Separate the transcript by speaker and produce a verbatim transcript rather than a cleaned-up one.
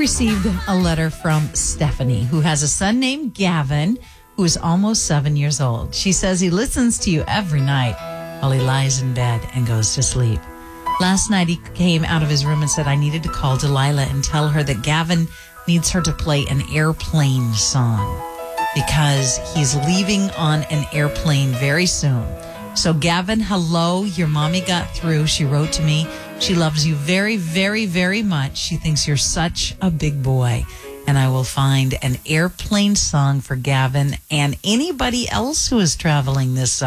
Speaker 1: received a letter from Stephanie, who has a son named Gavin, who is almost seven years old. She says he listens to you every night while he lies in bed and goes to sleep. Last night, he came out of his room and said, I needed to call Delilah and tell her that Gavin needs her to play an airplane song because he's leaving on an airplane very soon. So, Gavin, hello. Your mommy got through. She wrote to me. She loves you very, very, very much. She thinks you're such a big boy. And I will find an airplane song for Gavin and anybody else who is traveling this summer.